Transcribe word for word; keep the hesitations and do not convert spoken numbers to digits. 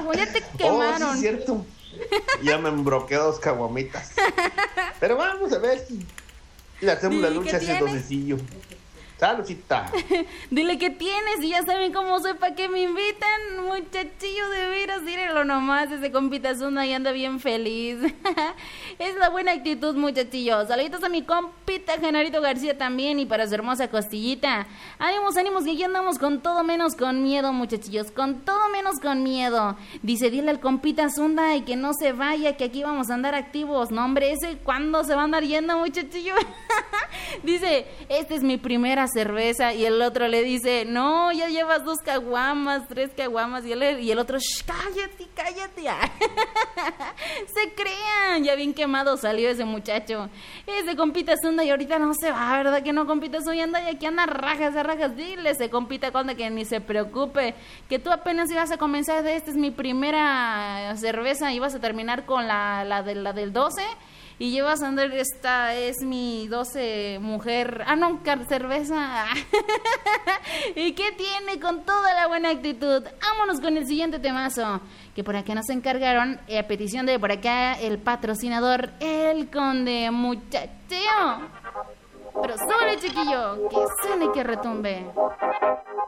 Como ya te quemaron. Oh, sí, es cierto. Ya me embroqué dos caguamitas. Pero vamos a ver si le hacemos la lucha a ese docecillo. Saludcita. Dile que tienes y ya saben cómo soy para que me invitan, muchachillo, de veras, mírenlo nomás, ese compita Zunda y anda bien feliz. Es la buena actitud, muchachillos. Saluditos a mi compita Genarito García también y para su hermosa costillita. Ánimos, ánimos, que aquí andamos con todo menos con miedo, muchachillos, con todo menos con miedo. Dice, dile al compita Zunda y que no se vaya, que aquí vamos a andar activos. No, hombre, ese, ¿cuándo se va a andar yendo, muchachillo? Dice, esta es mi primera cerveza, y el otro le dice, no, ya llevas dos caguamas, tres caguamas, y el, y el otro, shh, cállate, cállate. Se crean, ya bien quemado salió ese muchacho, ese compita Zunda, y ahorita no se va, ¿verdad que no, compita Zunda? Y anda, y aquí anda rajas, rajas, dile ese compita Conde que ni se preocupe, que tú apenas ibas a comenzar de esta es mi primera cerveza, y vas a terminar con la, la, de, la del doce, y llevas a andar, esta es mi doce mujer, ah no, cerveza. ¿Y qué tiene? Con toda la buena actitud. Vámonos con el siguiente temazo, que por acá nos encargaron, eh, a petición de por acá el patrocinador, el Conde, muchacho. Pero sobre, chiquillo, que suene y que retumbe.